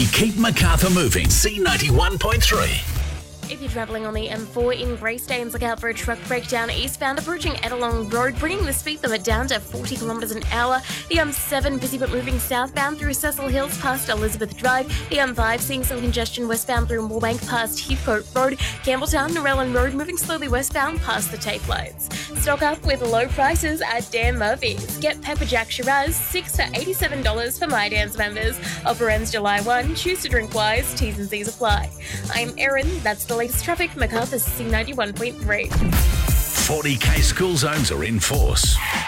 Keep Macarthur moving. C91.3. If you're travelling on the M4 in Greystanes, look out for a truck breakdown eastbound approaching Edelong Road, bringing the speed limit down to 40 kilometres an hour. The M7 busy but moving southbound through Cecil Hills past Elizabeth Drive. The M5 seeing some congestion westbound through Moorebank past Heathcote Road. Campbelltown, Narellan Road moving slowly westbound past the tape lights. Stock up with low prices at Dan Murphy's. Get Pepper Jack Shiraz, $6 for $87 for My Dan's members. Offer ends July 1. Choose to drink wise. T's and C's apply. I'm Erin. That's the latest traffic. Macarthur C91.3. 40k school zones are in force.